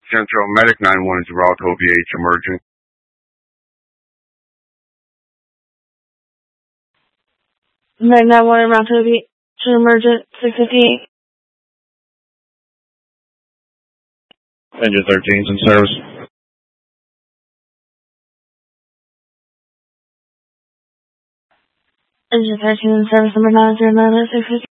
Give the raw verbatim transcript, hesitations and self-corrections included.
Central Medic nine one is Route O V H emergent. nine nine one Route O V H emergent six fifty-eight. Engine thirteen is in service. Engine thirteen in service number nine zero nine six fifty.